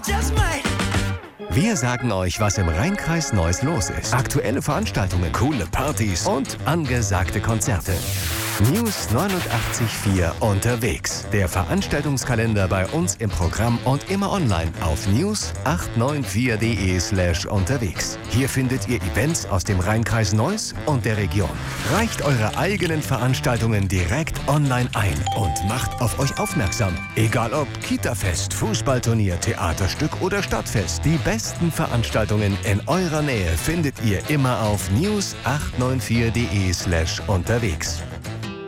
Wir sagen euch, was im Rhein-Kreis Neuss los ist. Aktuelle Veranstaltungen, coole Partys und angesagte Konzerte. News 89.4 unterwegs. Der Veranstaltungskalender bei uns im Programm und immer online auf news894.de/unterwegs. Hier findet ihr Events aus dem Rhein-Kreis Neuss und der Region. Reicht eure eigenen Veranstaltungen direkt online ein und macht auf euch aufmerksam. Egal ob Kita-Fest, Fußballturnier, Theaterstück oder Stadtfest. Die besten Veranstaltungen in eurer Nähe findet ihr immer auf news894.de/unterwegs.